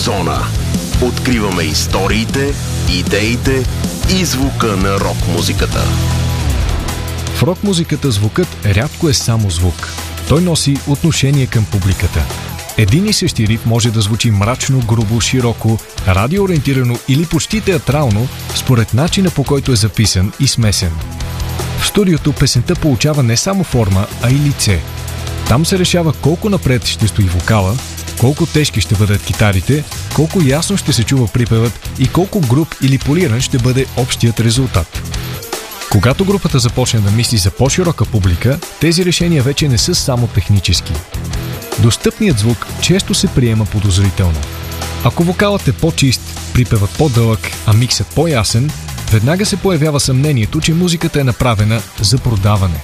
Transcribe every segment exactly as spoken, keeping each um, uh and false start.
Зона. Откриваме историите, идеите и звука на рок-музиката. В рок-музиката звукът рядко е само звук. Той носи отношение към публиката. Един и същи риф може да звучи мрачно, грубо, широко, радиоориентирано или почти театрално, според начина, по който е записан и смесен. В студиото песента получава не само форма, а и лице. Там се решава колко напред ще стои вокала, колко тежки ще бъдат китарите, колко ясно ще се чува припевът и колко груб или полиран ще бъде общият резултат. Когато групата започне да мисли за по-широка публика, тези решения вече не са само технически. Достъпният звук често се приема подозрително. Ако вокалът е по-чист, припевът по-дълъг, а миксът по-ясен, веднага се появява съмнението, че музиката е направена за продаване.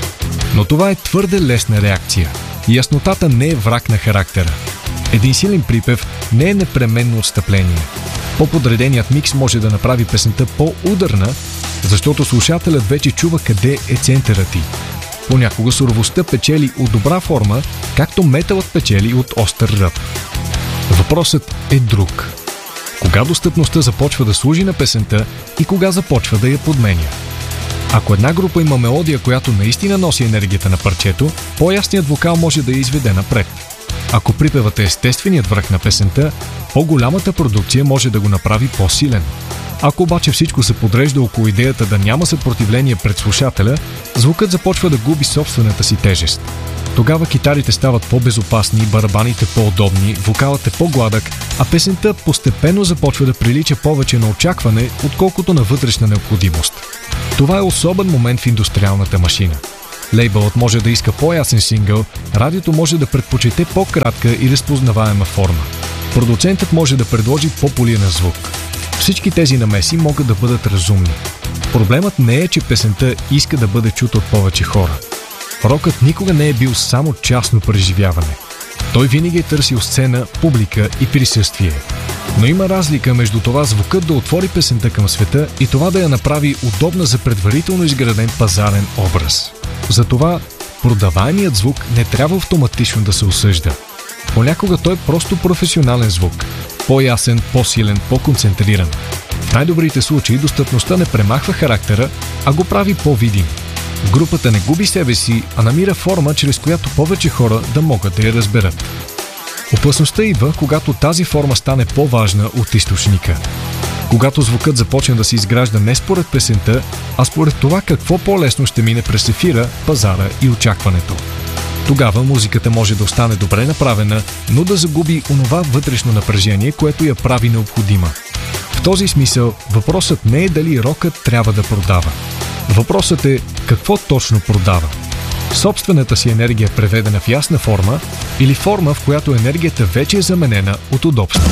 Но това е твърде лесна реакция. Яснотата не е враг на характера. Един силен припев не е непременно отстъпление. По-подреденият микс може да направи песента по-ударна, защото слушателят вече чува къде е центърът й. Понякога суровостта печели от добра форма, както металът печели от остър ръб. Въпросът е друг. Кога достъпността започва да служи на песента и кога започва да я подменя? Ако една група има мелодия, която наистина носи енергията на парчето, по-ясният вокал може да я изведе напред. Ако припевът е естественият връх на песента, по-голямата продукция може да го направи по-силен. Ако обаче всичко се подрежда около идеята да няма съпротивление пред слушателя, звукът започва да губи собствената си тежест. Тогава китарите стават по-безопасни, барабаните по-удобни, вокалът е по-гладък, а песента постепенно започва да прилича повече на очакване, отколкото на вътрешна необходимост. Това е особен момент в индустриалната машина. Лейбълът може да иска по-ясен сингъл, радиото може да предпочете по-кратка и разпознаваема форма. Продуцентът може да предложи по-полирен звук. Всички тези намеси могат да бъдат разумни. Проблемът не е, че песента иска да бъде чута от повече хора. Рокът никога не е бил само частно преживяване. Той винаги е търсил сцена, публика и присъствие. Но има разлика между това звукът да отвори песента към света и това да я направи удобна за предварително изграден пазарен образ. Затова продаваемият звук не трябва автоматично да се осъжда. Понякога той е просто професионален звук. По-ясен, по-силен, по-концентриран. В най-добрите случаи достъпността не премахва характера, а го прави по-видим. Групата не губи себе си, а намира форма, чрез която повече хора да могат да я разберат. Опасността идва, когато тази форма стане по-важна от източника. Когато звукът започне да се изгражда не според песента, а според това какво по-лесно ще мине през ефира, пазара и очакването. Тогава музиката може да остане добре направена, но да загуби онова вътрешно напрежение, което я прави необходима. В този смисъл въпросът не е дали рокът трябва да продава. Въпросът е какво точно продава. Собствената си енергия преведена в ясна форма или форма, в която енергията вече е заменена от удобство.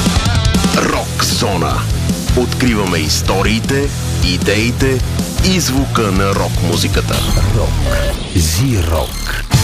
Рок зона. Откриваме историите, идеите и звука на рок-музиката. Рок. Зи-рок.